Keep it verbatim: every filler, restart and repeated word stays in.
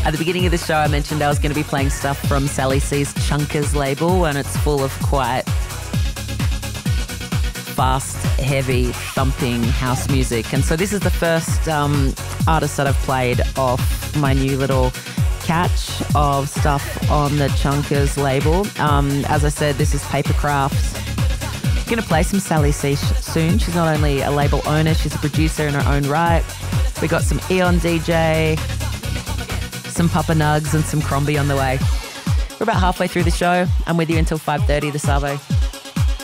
At the beginning of the show, I mentioned I was going to be playing stuff from Sally C's Chunkers label, and it's full of quite fast, heavy, thumping house music. And so this is the first um, artist that I've played off my new little catch of stuff on the Chunkers label. Um, as I said, this is Papercraft. I'm going to play some Sally C sh- soon. She's not only a label owner, she's a producer in her own right. We got some Eon D J, some Papa Nugs and some Crombie on the way. We're about halfway through the show. I'm with you until five thirty this Savo.